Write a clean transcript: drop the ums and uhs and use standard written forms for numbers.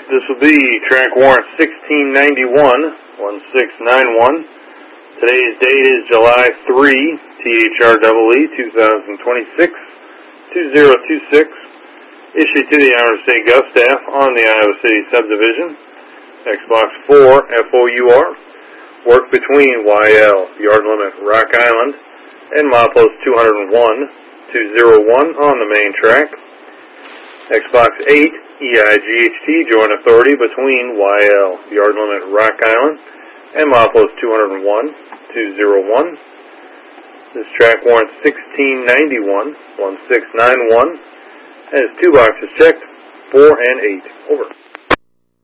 This will be track warrant 1691, 1691. Today's date is July 3, THREE 2026, 2026. Issued to the Iowa State Gov staff on the Iowa City subdivision. Xbox 4 FOUR. Work between YL, yard limit Rock Island, and milepost 201 on the main track. Xbox 8 EIGHT joint authority between YL, yard limit Rock Island, and milepost 201. This track warrant 1691, 1691, has 2 boxes checked, 4 and 8. Over.